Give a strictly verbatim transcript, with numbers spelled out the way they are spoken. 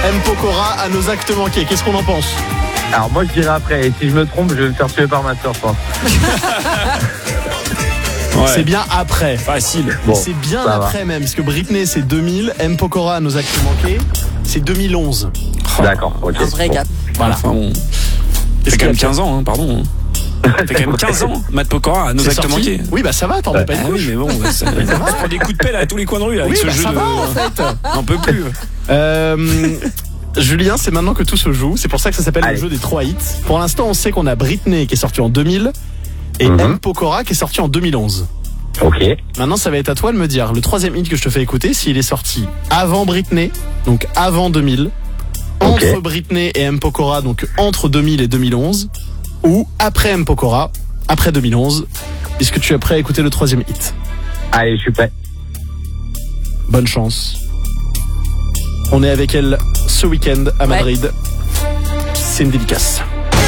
M. Pokora à nos actes manqués. Qu'est-ce qu'on en pense? Alors moi je dirais après, et si je me trompe, je vais me faire tuer par ma soeur, je pense. Ouais. C'est bien après. Facile. Bon, c'est bien après va. Même, parce que Britney c'est deux mille, M. Pokora à nos actes manqués, c'est deux mille onze. Oh, d'accord, ok. Un vrai bon. gars. Voilà. Enfin, bon. C'est quand même quinze ans, hein, pardon. C'est quand même quinze ans, Matt Pokora à nos actes manqués. Oui, bah ça va, t'en mets pas une couche. Oui, mais bon, bah, ça, ça prend des coups de pelle à tous les coins de rue là, avec oui, ce bah jeu ça de. Va, en fait. On peut plus. Euh, Julien, c'est maintenant que tout se joue. C'est pour ça que ça s'appelle Allez. Le jeu des trois hits. Pour l'instant, on sait qu'on a Britney qui est sortie en deux mille et mm-hmm. M. Pokora qui est sorti en deux mille onze. Ok. Maintenant, ça va être à toi de me dire le troisième hit que je te fais écouter, s'il est sorti avant Britney, donc avant deux mille, entre okay. Britney et M. Pokora, donc entre deux mille et deux mille onze, ou après M. Pokora, après deux mille onze. Est-ce que tu es prêt à écouter le troisième hit? Allez, je suis prêt. Bonne chance. On est avec elle ce week-end à Madrid. Ouais. C'est une dédicace.